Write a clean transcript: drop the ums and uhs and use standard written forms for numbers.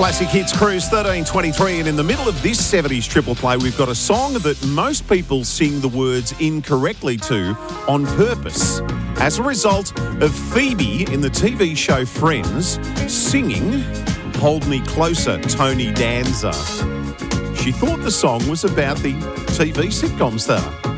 Classic Hits Cruise 1323, and in the middle of this 70s triple play, we've got a song that most people sing the words incorrectly to on purpose. As a result of Phoebe in the TV show Friends singing Hold Me Closer, Tony Danza. She thought the song was about the TV sitcom star.